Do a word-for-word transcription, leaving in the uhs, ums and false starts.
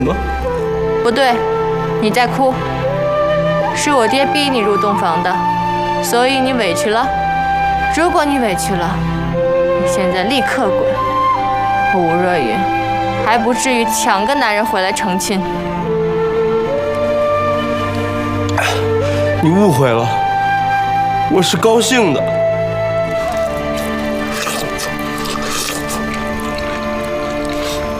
吗？ 不对，你在哭。是我爹逼你入洞房的，所以你委屈了。如果你委屈了，你现在立刻滚。我吴若云还不至于抢个男人回来成亲。 你误会了，我是高兴的。